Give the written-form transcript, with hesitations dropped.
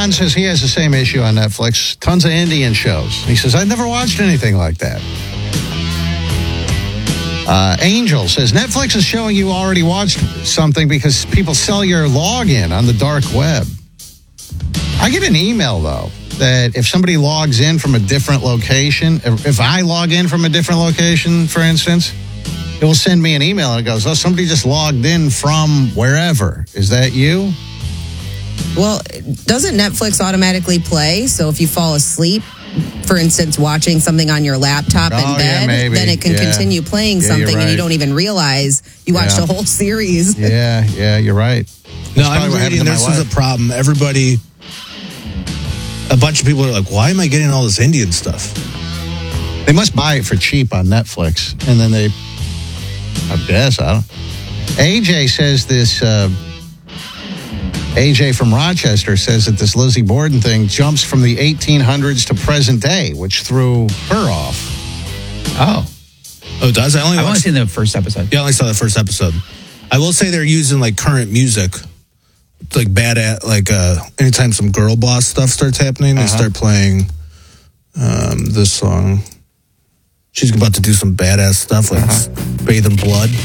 John says he has the same issue on Netflix. Tons of Indian shows. He says, I've never watched anything like that. Angel says, Netflix is showing you already watched something because people sell your login on the dark web. I get an email, though, that if somebody logs in from a different location, if I log in from a different location, for instance, it will send me an email and it goes, oh, somebody just logged in from wherever. Is that you? Well, doesn't Netflix automatically play? So if you fall asleep, for instance, watching something on your laptop in bed, then it can continue playing something and you don't even realize you watched a whole series. Yeah, you're right. No, I'm reading this is a problem. Everybody, a bunch of people are like, why am I getting all this Indian stuff? They must buy it for cheap on Netflix. And then they, I guess, I don't. AJ says this, AJ from Rochester says that this Lizzie Borden thing jumps from the 1800s to present day, which threw her off. Oh, it does? I've only seen the first episode. Yeah, I only saw the first episode. I will say they're using like current music. It's like bad at anytime some girl boss stuff starts happening, they start playing this song. She's about to do some badass stuff like Bathe in Blood.